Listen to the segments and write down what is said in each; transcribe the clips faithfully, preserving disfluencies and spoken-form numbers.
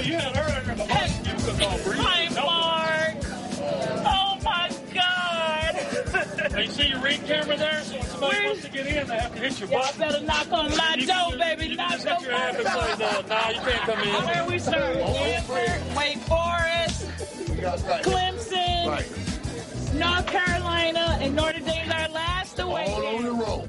you had her under the bus. You could all breathe. Hi, Mark. Oh, my God. Now, you see your ring camera there? So when somebody Where? wants to get in, they have to hit your Y'all button. better knock on my You door, can- baby. You Knock can just hit on your my hand and say, no, no, you can't come in. Where we start? Stanford, Wake Forest, Clemson, Right. North Carolina, and Notre Dame's our last away All on the game. road.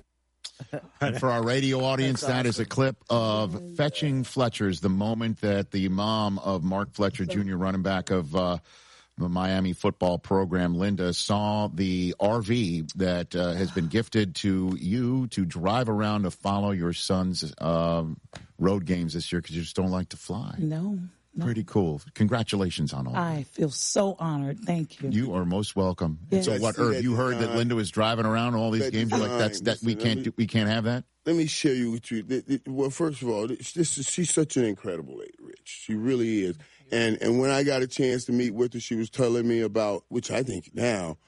And for our radio audience, that is a clip of Fetching Fletcher's, the moment that the mom of Mark Fletcher Junior, running back of uh, the Miami football program, Linda, saw the R V that uh, has been gifted to you to drive around to follow your son's um, road games this year because you just don't like to fly. No. No. Pretty cool. Congratulations on all that. I feel so honored. Thank you. You are most welcome. And so Yes. what, Irv, you heard that Linda was driving around all these That games? You're like, design, that's, that we listen, can't let do, me- we can't have that? Let me share you with you. th- th- Well, first of all, this, this is, she's such an incredible lady, Rich. She really is. And and when I got a chance to meet with her, she was telling me about, which I think now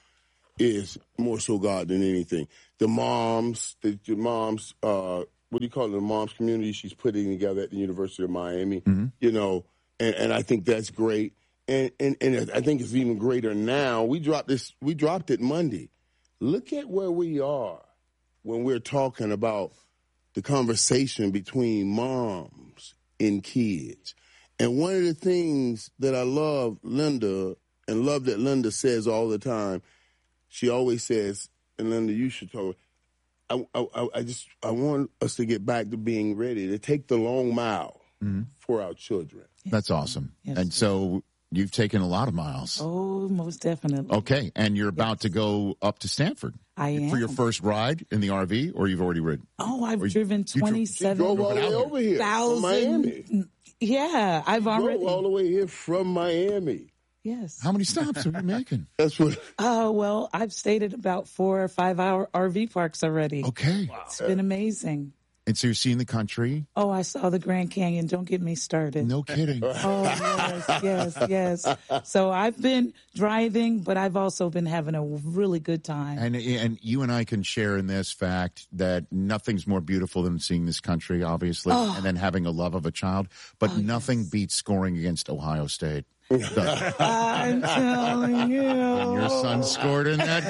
is more so God than anything. The moms, the, the moms, uh, what do you call it? The moms community she's putting together at the University of Miami. You know, and, and I think that's great. And, and and I think it's even greater now. We dropped this. We dropped it Monday. Look at where we are when we're talking about the conversation between moms and kids. And one of the things that I love Linda and love that Linda says all the time, she always says, and Linda, you should talk. I, I, I just I want us to get back to being ready to take the long mile for our children. That's awesome. Yes, and so you've taken a lot of miles. Oh, most definitely. Okay, and you're about to go up to Stanford. I am. For your first ride in the R V, or you've already ridden? Oh, I've Or you- driven you dro- twenty-seven She drove all the way over here from Miami. thousand. Yeah, I've Drove already. all the way here from Miami. Yes. How many stops are you making? That's what. Oh, well, I've stayed at about four or five hour R V parks already. Okay. It's been amazing. And so you're seeing the country? Oh, I saw the Grand Canyon. Don't get me started. No kidding. Oh, yes, yes, yes. So I've been driving, but I've also been having a really good time. And and you and I can share in this fact that nothing's more beautiful than seeing this country, obviously, Oh. and then having a love of a child. But nothing beats scoring against Ohio State. The- I'm telling you. when your son scored in that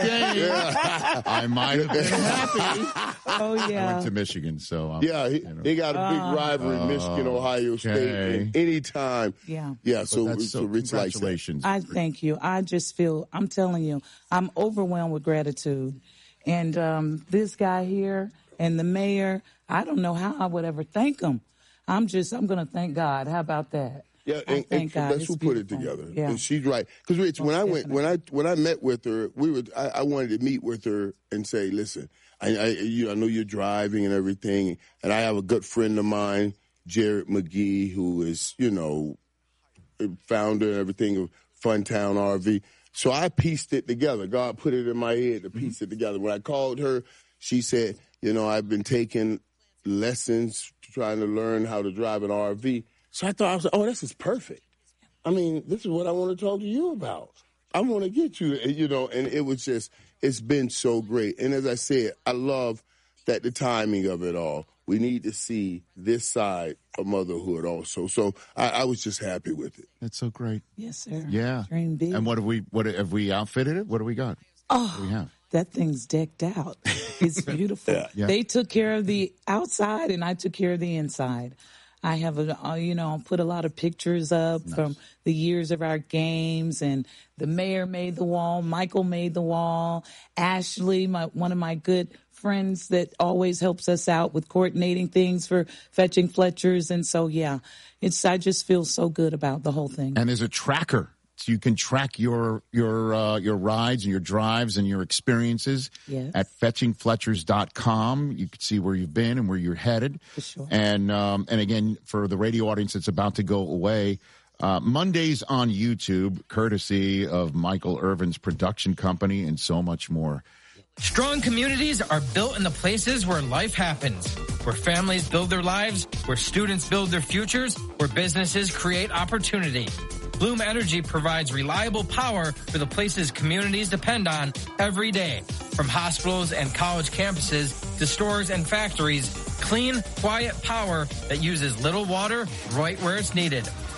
game, I might have been happy. Oh, I yeah. went to Michigan, so I'm, Yeah, he, you know. they got a big rivalry, Michigan, Ohio State, okay. and anytime. Yeah. Yeah, But so, that's so Rich likes that. congratulations. I thank you. I just feel, I'm telling you, I'm overwhelmed with gratitude. And um, this guy here and the mayor, I don't know how I would ever thank him. I'm just, I'm going to thank God. How about that? Yeah, I and, thank and God. let's It's who put it beautiful. together. Yeah. And she's right. Because Rich, when Most I went, when I when I met with her, we were. I, I wanted to meet with her and say, listen, I, I you I know you're driving and everything, and I have a good friend of mine, Jared McGee, who is you know, founder and everything of Funtown R V. So I pieced it together. God put it in my head to piece it together. When I called her, she said, you know, I've been taking lessons trying to learn how to drive an R V. So I thought, I was like, oh, this is perfect. I mean, this is what I want to talk to you about. I want to get you, you know, and it was just, it's been so great. And as I said, I love that the timing of it all. We need to see this side of motherhood also. So I, I was just happy with it. That's so great. Yes, sir. Yeah. Dream big. And what have we? What have we outfitted it? What do we got? Oh, What do we have? that thing's decked out. It's beautiful. Yeah. Yeah. They took care of the outside and I took care of the inside. I have, a, uh, you know, put a lot of pictures up from the years of our games, and the mayor made the wall. Michael made the wall. Ashley, my, one of my good friends that always helps us out with coordinating things for Fetching Fletchers. And so, yeah, it's, I just feel so good about the whole thing. And there's a tracker. So you can track your your uh, your rides and your drives and your experiences Yes. at fetching fletchers dot com. You can see where you've been and where you're headed. For sure. And um, and again, for the radio audience that's about to go away, uh, Mondays on YouTube, courtesy of Michael Irvin's production company, and so much more. Strong communities are built in the places where life happens, where families build their lives, where students build their futures, where businesses create opportunity. Bloom Energy provides reliable power for the places communities depend on every day. From hospitals and college campuses to stores and factories, clean, quiet power that uses little water right where it's needed.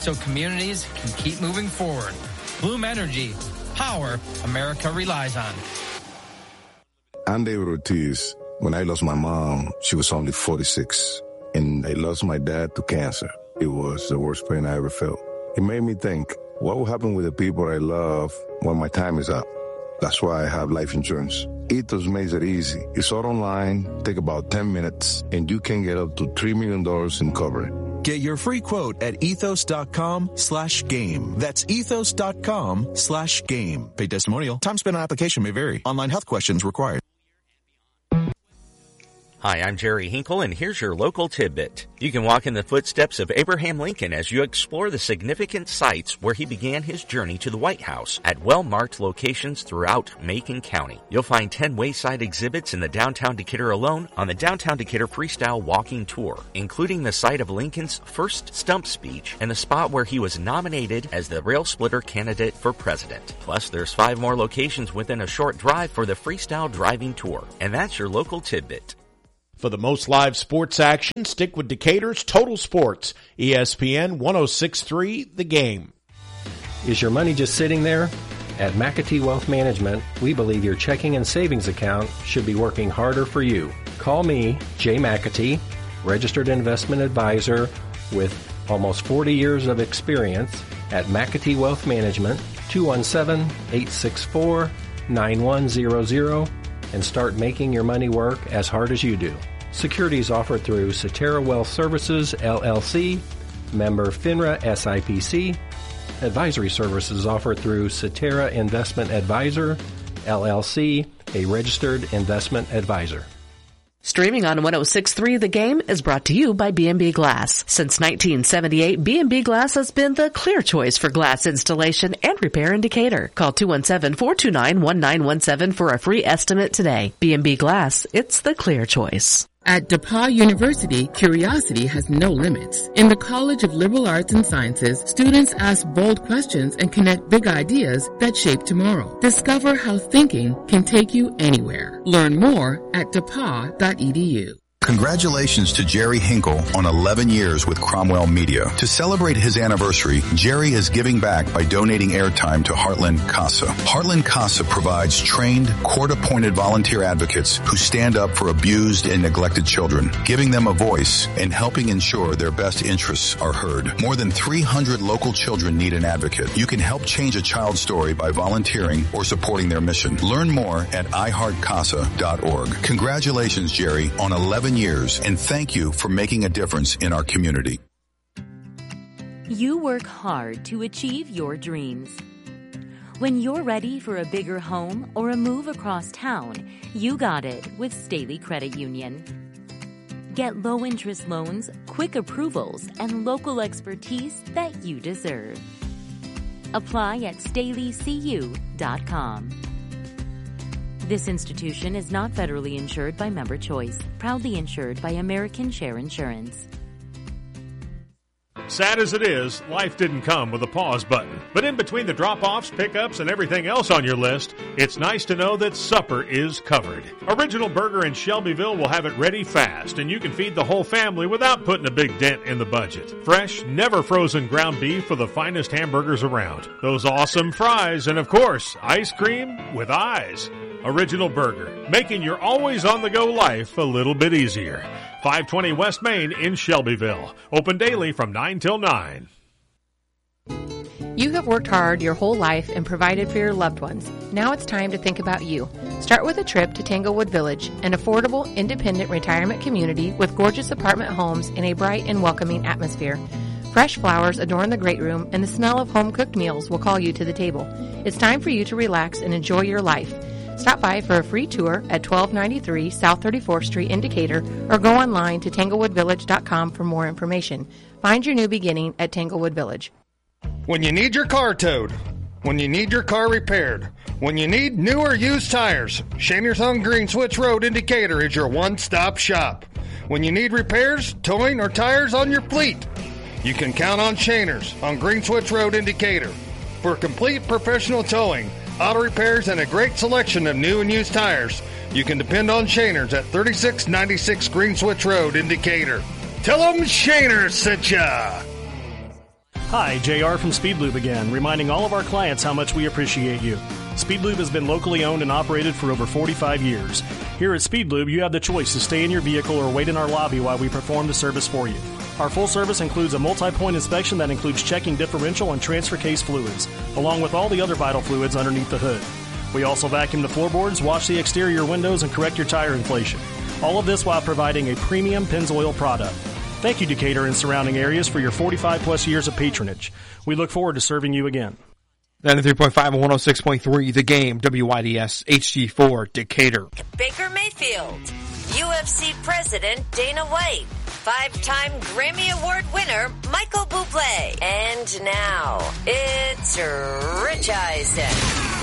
so communities can keep moving forward. Bloom Energy, power America relies on. I'm David Ortiz. When I lost my mom, she was only forty-six, and I lost my dad to cancer. It was the worst pain I ever felt. It made me think, what will happen with the people I love when my time is up? That's why I have life insurance. Ethos makes it easy. It's all online, take about ten minutes, and you can get up to three million dollars in coverage. Get your free quote at ethos.com slash game. That's ethos.com slash game. Paid testimonial. Time spent on application may vary. Online health questions required. Hi, I'm Jerry Hinkle, and here's your local tidbit. You can walk in the footsteps of Abraham Lincoln as you explore the significant sites where he began his journey to the White House at well-marked locations throughout Macon County. You'll find ten wayside exhibits in the downtown Decatur alone on the Downtown Decatur Freestyle Walking Tour, including the site of Lincoln's first stump speech and the spot where he was nominated as the rail splitter candidate for president. Plus, there's five more locations within a short drive for the Freestyle Driving Tour. And that's your local tidbit. For the most live sports action, stick with Decatur's Total Sports, E S P N one oh six point three The Game. Is your money just sitting there? At McAtee Wealth Management, we believe your checking and savings account should be working harder for you. Call me, Jay McAtee, registered investment advisor with almost forty years of experience at McAtee Wealth Management, two one seven, eight six four, nine one zero zero, and start making your money work as hard as you do. Securities offered through Cetera Wealth Services, L L C, member FINRA S I P C. Advisory services offered through Cetera Investment Advisor, L L C, a registered investment advisor. Streaming on one oh six point three The Game is brought to you by B and B Glass. Since nineteen seventy-eight, B and B Glass has been the clear choice for glass installation and repair in Decatur. Call two one seven, four two nine, one nine one seven for a free estimate today. B and B Glass, it's the clear choice. At DePauw University, curiosity has no limits. In the College of Liberal Arts and Sciences, students ask bold questions and connect big ideas that shape tomorrow. Discover how thinking can take you anywhere. Learn more at depaw dot e d u. Congratulations to Jerry Hinkle on eleven years with Cromwell Media. To celebrate his anniversary, Jerry is giving back by donating airtime to Heartland CASA. Heartland CASA provides trained, court-appointed volunteer advocates who stand up for abused and neglected children, giving them a voice and helping ensure their best interests are heard. More than three hundred local children need an advocate. You can help change a child's story by volunteering or supporting their mission. Learn more at i heart casa dot org. Congratulations, Jerry, on eleven years, and thank you for making a difference in our community. You work hard to achieve your dreams. When you're ready for a bigger home or a move across town, you got it with Staley Credit Union. Get low-interest loans, quick approvals, and local expertise that you deserve. Apply at staley c u dot com. This institution is not federally insured by Member Choice, proudly insured by American Share Insurance. Sad as it is, life didn't come with a pause button. But in between the drop-offs, pickups, and everything else on your list, it's nice to know that supper is covered. Original Burger in Shelbyville will have it ready fast, and you can feed the whole family without putting a big dent in the budget. Fresh, never frozen ground beef for the finest hamburgers around. Those awesome fries, and of course, ice cream with eyes. Original Burger, making your always-on-the-go life a little bit easier. five twenty West Main in Shelbyville. Open daily from nine till nine. You have worked hard your whole life and provided for your loved ones. Now it's time to think about you. Start with a trip to Tanglewood Village, an affordable, independent retirement community with gorgeous apartment homes in a bright and welcoming atmosphere. Fresh flowers adorn the great room, and the smell of home-cooked meals will call you to the table. It's time for you to relax and enjoy your life. Stop by for a free tour at twelve ninety-three South thirty-fourth Street in Decatur, or go online to tanglewood village dot com for more information. Find your new beginning at Tanglewood Village. When you need your car towed, when you need your car repaired, when you need new or used tires, Shaners on Green Switch Road in Decatur is your one-stop shop. When you need repairs, towing, or tires on your fleet, you can count on Shaners on Green Switch Road in Decatur. For complete professional towing, auto repairs, and a great selection of new and used tires, you can depend on Shaners at thirty-six ninety-six Green Switch Road in Decatur. Tell them Shaners sent ya! Hi, J R from Speed Lube again, reminding all of our clients how much we appreciate you. Speed Lube has been locally owned and operated for over forty-five years. Here at Speed Lube, you have the choice to stay in your vehicle or wait in our lobby while we perform the service for you. Our full service includes a multi-point inspection that includes checking differential and transfer case fluids, along with all the other vital fluids underneath the hood. We also vacuum the floorboards, wash the exterior windows, and correct your tire inflation. All of this while providing a premium Pennzoil product. Thank you, Decatur and surrounding areas, for your forty-five plus years of patronage. We look forward to serving you again. ninety-three point five and one oh six point three, The Game, W Y D S, H G four, Decatur. Baker Mayfield, U F C President Dana White, five-time Grammy Award winner Michael Bublé. And now, it's Rich Eisen.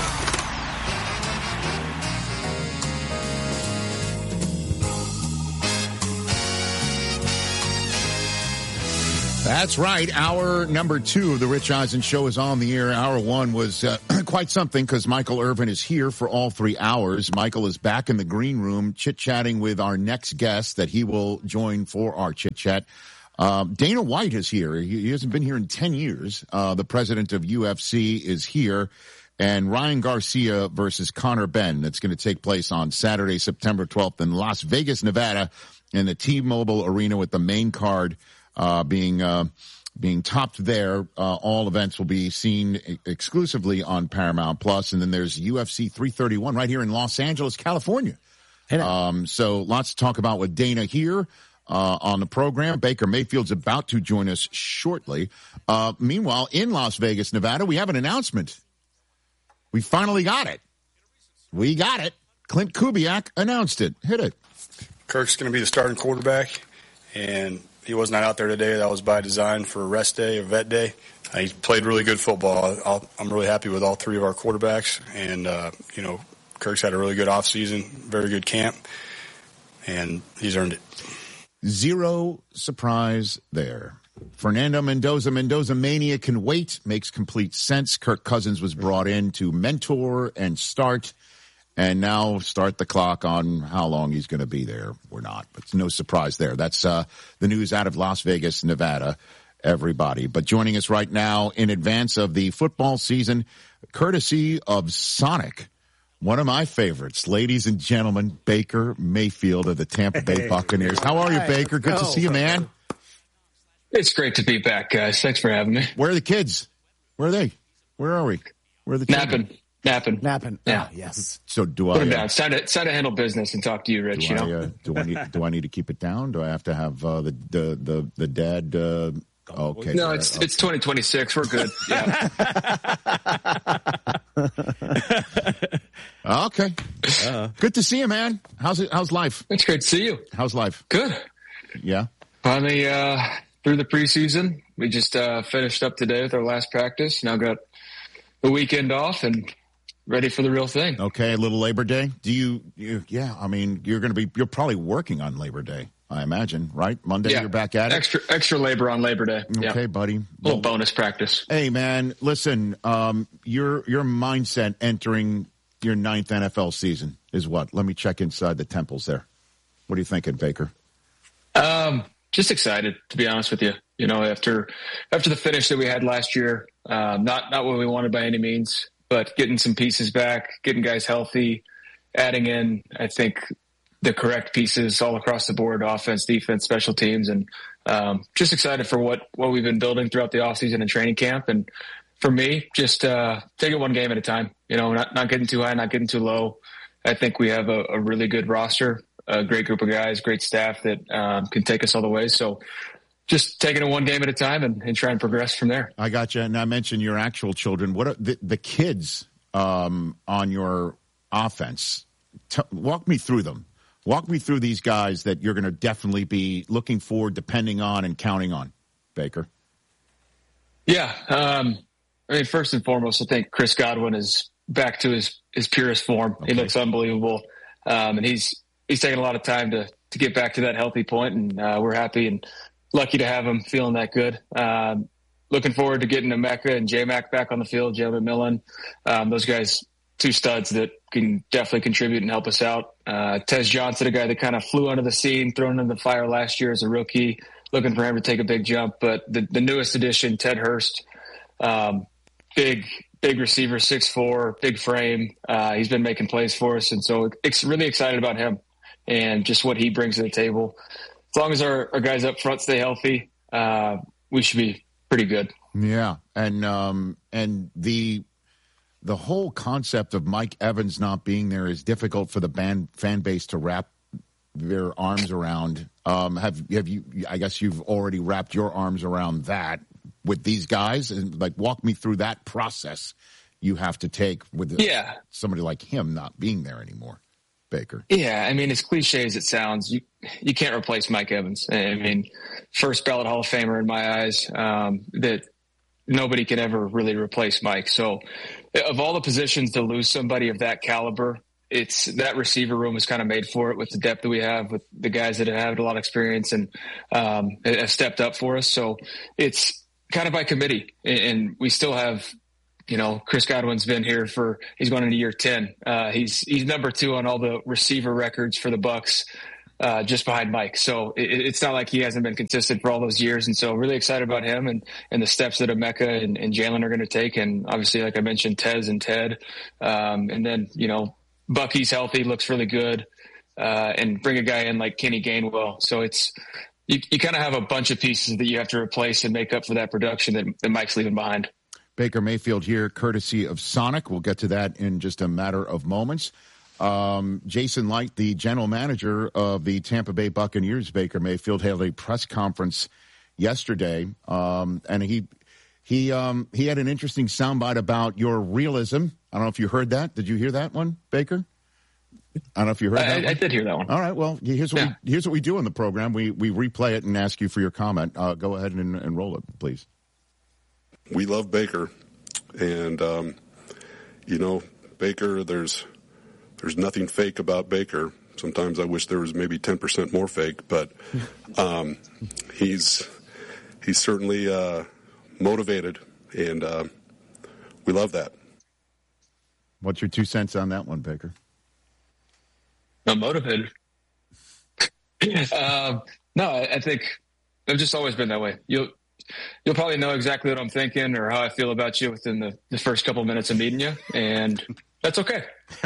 That's right. Hour number two of the Rich Eisen Show is on the air. Hour one was uh, quite something because Michael Irvin is here for all three hours. Michael is back in the green room chit-chatting with our next guest that he will join for our chit-chat. Um, Dana White is here. He, he hasn't been here in ten years. Uh, the president of U F C is here. And Ryan Garcia versus Conor Benn. That's going to take place on Saturday, September twelfth in Las Vegas, Nevada, in the T-Mobile Arena with the main card Uh, being, uh, being topped there. Uh, all events will be seen exclusively on Paramount Plus. And then there's U F C three thirty-one right here in Los Angeles, California. Um, so lots to talk about with Dana here, uh, on the program. Baker Mayfield's about to join us shortly. Uh, meanwhile, in Las Vegas, Nevada, we have an announcement. We finally got it. We got it. Clint Kubiak announced it. Hit it. Kirk's going to be the starting quarterback, and he was not out there today. That was by design for a rest day, a vet day. Uh, he played really good football. I'll, I'm really happy with all three of our quarterbacks. And, uh, you know, Kirk's had a really good offseason, very good camp, and he's earned it. Zero surprise there. Fernando Mendoza, Mendoza Mania can wait, makes complete sense. Kirk Cousins was brought in to mentor and start, and now start the clock on how long he's going to be there or not. But it's no surprise there. That's uh, the news out of Las Vegas, Nevada, everybody. But joining us right now in advance of the football season, courtesy of Sonic, one of my favorites, ladies and gentlemen, Baker Mayfield of the Tampa Bay Buccaneers. How are you, Baker? Good to see you, man. It's great to be back, guys. Thanks for having me. Where are the kids? Where are they? Where are we? Where are the children? Napping. Napping. Napping. Yeah. Oh, yes. So do Put I? them Uh, down. It's time, to, it's time to handle business and talk to you, Rich. do, You I, know. uh, do I need? Do I need to keep it down? Do I have to have uh, the the the the dad? Uh, okay. No, it's okay. it's twenty twenty-six. We're good. Yeah. Okay. Uh, Good to see you, man. How's it? How's life? It's great to see you. How's life? Good. Yeah. Finally, uh, through the preseason, we just uh, finished up today with our last practice. Now got the weekend off and ready for the real thing. Okay, a little Labor Day. Do you? you yeah. I mean, you're going to be. You're probably working on Labor Day, I imagine. Right? Monday, Yeah. you're back at it. Extra extra labor on Labor Day. Okay, Yeah. buddy. A little bonus practice. Hey, man, listen, um, your your mindset entering your ninth N F L season is what? Let me check inside the temples there. What are you thinking, Baker? Um, just excited, to be honest with you. You know, after after the finish that we had last year, um, not not what we wanted by any means, but getting some pieces back, getting guys healthy, adding in, I think, the correct pieces all across the board, offense, defense, special teams, and um, just excited for what, what we've been building throughout the offseason and training camp. And for me, just uh, take it one game at a time, you know, not, not getting too high, not getting too low. I think we have a, a really good roster, a great group of guys, great staff that um, can take us all the way. So just taking it one game at a time and, and try and progress from there. I got you. And I mentioned your actual children. What are the, the kids um, on your offense? T- walk me through them. Walk me through these guys that you're going to definitely be looking for, depending on, and counting on, Baker. Yeah. Um, I mean, first and foremost, I think Chris Godwin is back to his, his purest form. Okay. He looks unbelievable. Um, and he's, he's taking a lot of time to, to get back to that healthy point, and uh, we're happy and lucky to have him feeling that good. Um, looking forward to getting Emeka and J-Mac back on the field, Jalen Millen. Um, those guys, two studs that can definitely contribute and help us out. Uh, Tez Johnson, a guy that kind of flew under the scene, thrown in the fire last year as a rookie. looking for him to take a big jump. But the, the newest addition, Ted Hurst, um, big, big receiver, six foot four, big frame. Uh, he's been making plays for us. And so it's really excited about him and just what he brings to the table. As long as our, our guys up front stay healthy, uh, we should be pretty good. Yeah. And, um, and the, the whole concept of Mike Evans not being there is difficult for the band fan base to wrap their arms around. Um, have, have you, I guess you've already wrapped your arms around that with these guys, and like, walk me through that process you have to take with yeah. somebody like him not being there anymore, Baker. Yeah. I mean, as cliche as it sounds, you, you can't replace Mike Evans. I mean, first ballot Hall of Famer in my eyes, um, that nobody can ever really replace Mike. So of all the positions to lose somebody of that caliber, it's that receiver room is kind of made for it with the depth that we have with the guys that have had a lot of experience and um, have stepped up for us. So it's kind of by committee, and we still have, you know, Chris Godwin's been here for, he's going into year ten. Uh, he's, he's number two on all the receiver records for the Bucs, uh, just behind Mike. So it, it's not like he hasn't been consistent for all those years. And so really excited about him and, and the steps that Emeka and, and Jalen are going to take. And obviously, like I mentioned, Tez and Ted. Um, and then, you know, Bucky's healthy, looks really good, uh, and bring a guy in like Kenny Gainwell. So it's, you, you kind of have a bunch of pieces that you have to replace and make up for that production that, that Mike's leaving behind. Baker Mayfield here, courtesy of Sonic. We'll get to that in just a matter of moments. Um, Jason Light, the general manager of the Tampa Bay Buccaneers, Baker Mayfield, held a press conference yesterday, um, and he he um, he had an interesting soundbite about your realism. I don't know if you heard that. Did you hear that one, Baker? I don't know if you heard I, that. I, I did hear that one. All right. Well, here's what yeah. we, here's what we do in the program. We we replay it and ask you for your comment. Uh, go ahead and, and roll it, please. We love Baker, and um, you know, Baker. There's there's nothing fake about Baker. Sometimes I wish there was maybe ten percent more fake, but um, he's he's certainly uh, motivated, and uh, we love that. What's your two cents on that one, Baker? I'm motivated. um, no, I, I think I've just always been that way. You'll you'll probably know exactly what I'm thinking or how I feel about you within the, the first couple of minutes of meeting you, and that's okay.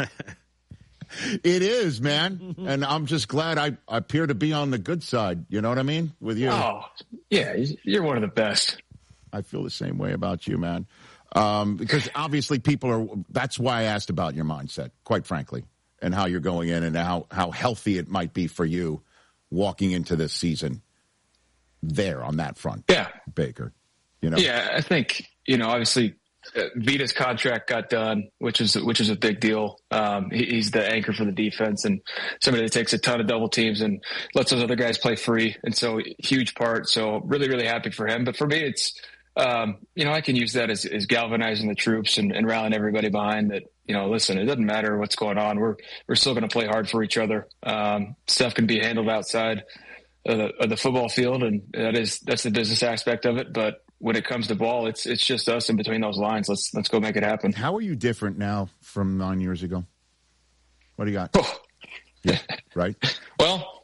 It is, man. And I'm just glad I, I appear to be on the good side. You know what I mean? With you. Oh, yeah. You're one of the best. I feel the same way about you, man. Um, because obviously people are, that's why I asked about your mindset, quite frankly, and how you're going in and how, how healthy it might be for you walking into this season there on that front. Yeah. Baker, you know? Yeah, I think, you know, obviously uh, Vita's contract got done, which is, which is a big deal. Um, he, he's the anchor for the defense and somebody that takes a ton of double teams and lets those other guys play free. And so huge part. So really, really happy for him. But for me, it's, Um, you know, I can use that as, as galvanizing the troops and, and rallying everybody behind that, you know, listen, it doesn't matter what's going on. We're, we're still going to play hard for each other. Um, stuff can be handled outside of the, of the football field. And that is, that's the business aspect of it. But when it comes to ball, it's, it's just us in between those lines. Let's, let's go make it happen. How are you different now from nine years ago? What do you got? Oh. Yeah, right. Well,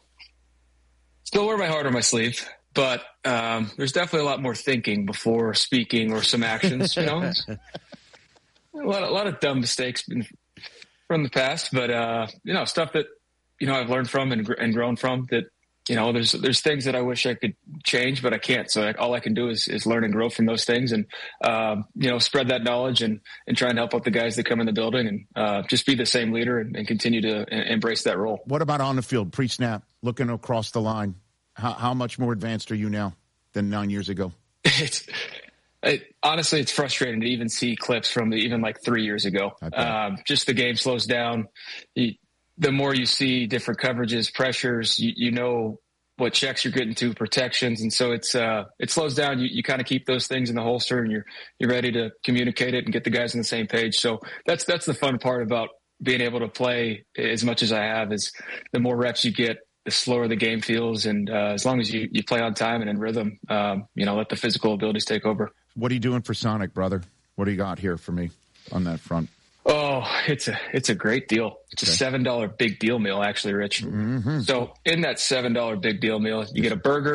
still wear my heart on my sleeve. But um, there's definitely a lot more thinking before speaking or some actions. You know, a lot, a lot of dumb mistakes from the past, but uh, you know, stuff that you know I've learned from and, and grown from. That you know, there's there's things that I wish I could change, but I can't. So all I can do is, is learn and grow from those things, and um, you know, spread that knowledge and and try and help out the guys that come in the building, and uh, just be the same leader and, and continue to embrace that role. What about on the field, pre-snap, looking across the line? How, how much more advanced are you now than nine years ago? It's it, honestly, it's frustrating to even see clips from the, even like three years ago. Um, just the game slows down. You, the more you see different coverages, pressures, you, you know what checks you're getting to, protections, and so it's uh, it slows down. You, you kind of keep those things in the holster, and you're you're ready to communicate it and get the guys on the same page. So that's that's the fun part about being able to play as much as I have. Is the more reps you get, the slower the game feels. And uh, as long as you, you play on time and in rhythm, um, you know, let the physical abilities take over. What are you doing for Sonic, brother? What do you got here for me on that front? Oh, it's a, it's a great deal. It's okay. A seven dollar big deal meal, actually, Rich. Mm-hmm. So in that seven dollar big deal meal, you get a burger,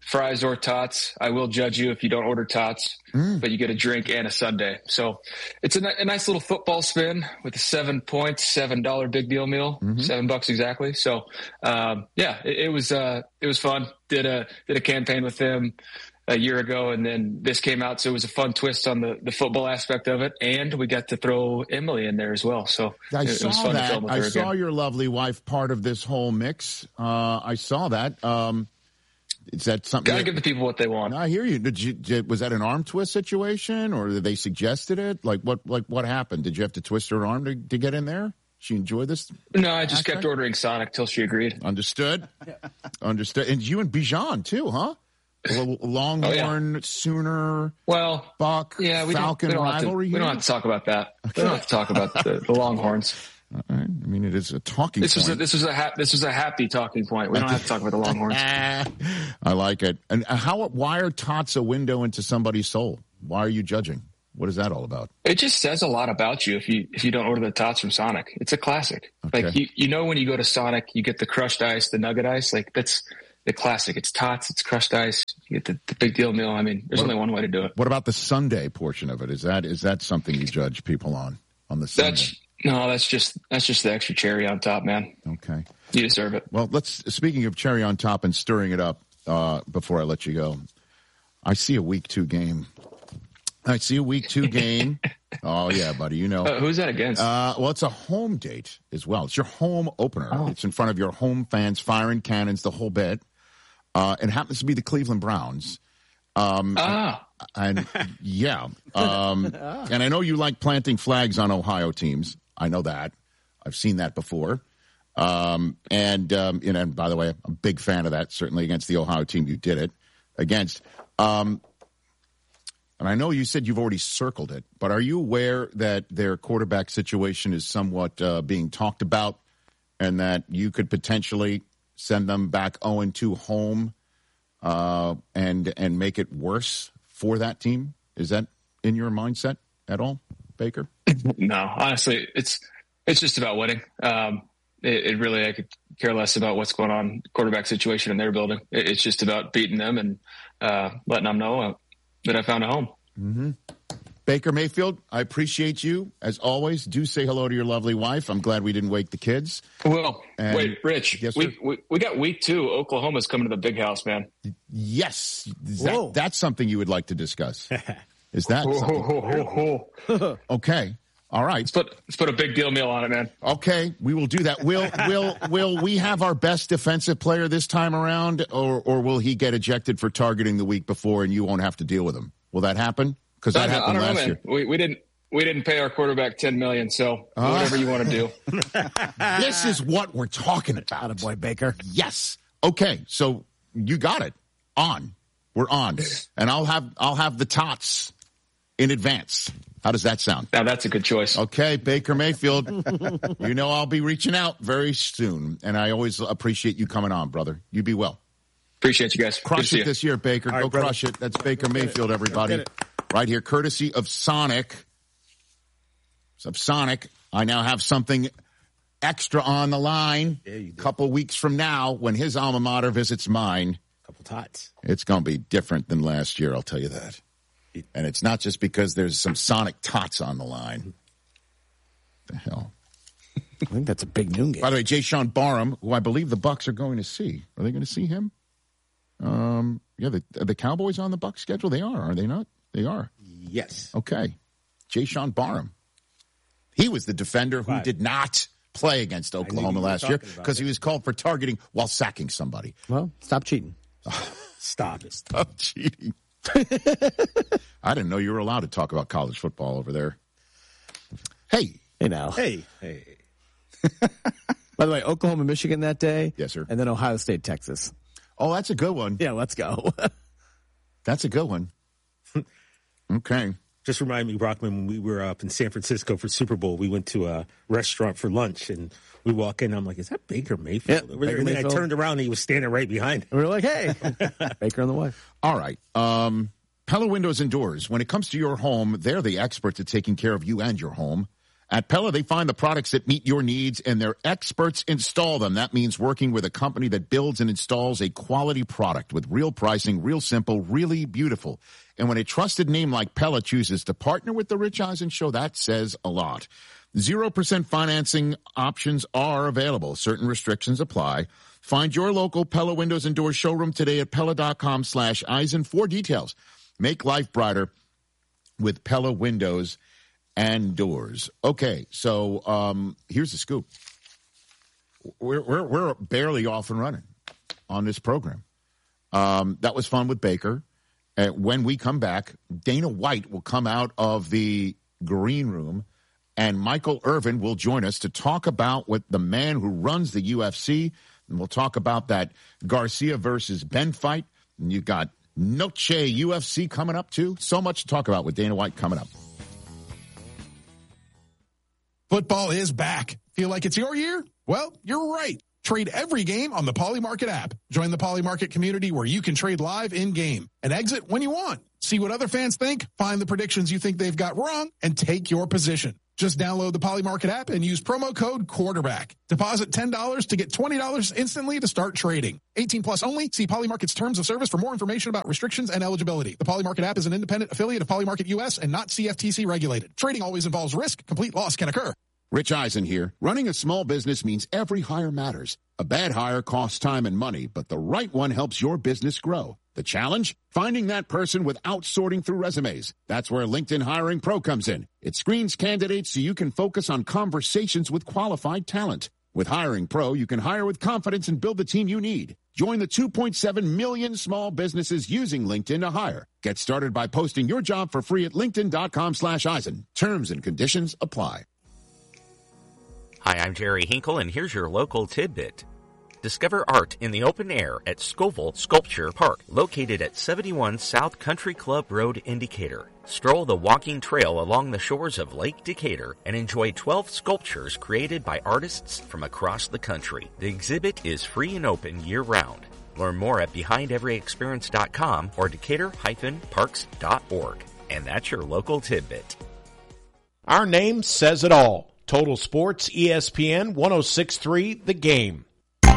fries or tots. I will judge you if you don't order tots, mm. but you get a drink and a sundae. So it's a, a nice little football spin with a seven points, seven dollar big deal meal, mm-hmm. seven bucks exactly. So um, yeah, it, it was uh, it was fun. Did a did a campaign with them a year ago, and then this came out, so it was a fun twist on the, the football aspect of it, and we got to throw Emily in there as well. So I it, saw it was fun that. to film with I her saw again. your lovely wife part of this whole mix. Uh, I saw that. Um, is that something? Gotta that, give the people what they want. I hear you. Did you. Did, was that an arm twist situation, or did they suggested it? Like what? Like what happened? Did you have to twist her arm to, to get in there? She enjoyed this? No, I just aspect? kept ordering Sonic till she agreed. Understood. Understood. And you and Bijan too, huh? Longhorn, oh, yeah. Sooner, well, Buck, yeah, we Falcon don't, we don't rivalry. To, we don't have to talk about that. Okay. We don't have to talk about the, the Longhorns. All right. I mean, it is a talking this point. Was a, this was a ha- this was a happy talking point. We don't have to talk about the Longhorns. I like it. And how? Why are tots a window into somebody's soul? Why are you judging? What is that all about? It just says a lot about you if you if you don't order the tots from Sonic. It's a classic. Okay. Like you, you know when you go to Sonic, you get the crushed ice, the nugget ice. Like that's the classic. It's tots, it's crushed ice. You get the, the big deal meal. I mean, there's what, only one way to do it. What about the Sunday portion of it? Is that is that something you judge people on on the Sunday? That's, no, that's just that's just the extra cherry on top, man. Okay, you deserve it. Well, let's. Speaking of cherry on top and stirring it up, uh, before I let you go, I see a week two game. I see a week two game. Oh, yeah, buddy, you know. Uh, who's that against? Uh, well, it's a home date as well. It's your home opener. Oh. It's in front of your home fans, firing cannons, the whole bit. Uh, it happens to be the Cleveland Browns. Um, ah. And, and yeah. Um, ah. And I know you like planting flags on Ohio teams. I know that. I've seen that before. Um, and, um, you know, and by the way, I'm a big fan of that, certainly against the Ohio team you did it against. Um, and I know you said you've already circled it, but are you aware that their quarterback situation is somewhat uh, being talked about and that you could potentially send them back oh and two home uh, and and make it worse for that team? Is that in your mindset at all, Baker? No, honestly, it's it's just about winning. Um, it, it really, I could care less about what's going on quarterback situation in their building. It, it's just about beating them and uh, letting them know uh, that I found a home. Mm-hmm. Baker Mayfield, I appreciate you as always. Do say hello to your lovely wife. I'm glad we didn't wake the kids. Well, and, wait, Rich, yes, we, we we got week two. Oklahoma's coming to the big house, man. Yes, that, that's something you would like to discuss. Is that something? Okay. All right. Let's put let's put a big deal meal on it, man. Okay, we will do that. Will will will we have our best defensive player this time around, or or will he get ejected for targeting the week before, and you won't have to deal with him? Will that happen? Because that happened last know, year. We we didn't we didn't pay our quarterback ten million. So uh, whatever you want to do. This is what we're talking about. Attaboy, Baker. Yes. Okay. So you got it. On. We're on, and I'll have I'll have the tots in advance. How does that sound? Now that's a good choice. Okay, Baker Mayfield. You know I'll be reaching out very soon, and I always appreciate you coming on, brother. You be well. Appreciate you guys. Crush it you. This year, Baker. Right, Go brother. crush it. That's Baker Mayfield, everybody. Right here, courtesy of Sonic. Of Sonic. I now have something extra on the line. A couple weeks from now, when his alma mater visits mine. Couple tots. It's going to be different than last year, I'll tell you that. And it's not just because there's some Sonic tots on the line. The hell? I think that's a big noon game. By the way, Jay Sean Barham, who I believe the Bucks are going to see. Are they going to see him? Um, yeah, the, are the Cowboys on the Bucks schedule? They are, are they not? They are. Yes. Okay. Jay Sean Barham. He was the defender who Right. did not play against Oklahoma last year because he was called for targeting while sacking somebody. Well, stop cheating. Stop it. Stop cheating. I didn't know you were allowed to talk about college football over there. Hey. Hey now. Hey. Hey. By the way, Oklahoma, Michigan that day. Yes, sir. And then Ohio State, Texas. Oh, that's a good one. Yeah, let's go. That's a good one. Okay. Just remind me, Brockman, when we were up in San Francisco for Super Bowl, we went to a restaurant for lunch, and we walk in, and I'm like, is that Baker Mayfield? Yep, Over there? Baker And then Mayfield. I turned around, and he was standing right behind him. And we were like, hey, Baker on the way. All right. Um, Pella Windows and Doors. When it comes to your home, they're the experts at taking care of you and your home. At Pella, they find the products that meet your needs, and their experts install them. That means working with a company that builds and installs a quality product with real pricing, real simple, really beautiful. And when a trusted name like Pella chooses to partner with the Rich Eisen Show, that says a lot. Zero percent financing options are available. Certain restrictions apply. Find your local Pella Windows and Doors showroom today at Pella.com slash Eisen for details. Make life brighter with Pella Windows and Doors. Okay, so um, here's the scoop. We're, we're, we're barely off and running on this program. Um, that was fun with Baker. Uh, when we come back, Dana White will come out of the green room, and Michael Irvin will join us to talk about what the man who runs the U F C, and we'll talk about that Garcia versus Ben fight. And you've got Noche U F C coming up, too. So much to talk about with Dana White coming up. Football is back. Feel like it's your year? Well, you're right. Trade every game on the Polymarket app. Join the Polymarket community where you can trade live in-game and exit when you want. See what other fans think, find the predictions you think they've got wrong, and take your position. Just download the Polymarket app and use promo code quarterback. Deposit ten dollars to get twenty dollars instantly to start trading. eighteen plus only. See Polymarket's terms of service for more information about restrictions and eligibility. The Polymarket app is an independent affiliate of Polymarket U S and not C F T C regulated. Trading always involves risk. Complete loss can occur. Rich Eisen here. Running a small business means every hire matters. A bad hire costs time and money, but the right one helps your business grow. The challenge? Finding that person without sorting through resumes. That's where LinkedIn Hiring Pro comes in. It screens candidates so you can focus on conversations with qualified talent. With Hiring Pro, you can hire with confidence and build the team you need. Join the two point seven million small businesses using LinkedIn to hire. Get started by posting your job for free at linkedin.com slash Eisen. Terms and conditions apply. Hi, I'm Jerry Hinkle, and here's your local tidbit. Discover art in the open air at Scoville Sculpture Park, located at seventy-one South Country Club Road in Decatur. Stroll the walking trail along the shores of Lake Decatur and enjoy twelve sculptures created by artists from across the country. The exhibit is free and open year-round. Learn more at behind every experience dot com or decatur dash parks dot org. And that's your local tidbit. Our name says it all. Total Sports, E S P N, one oh six point three The Game.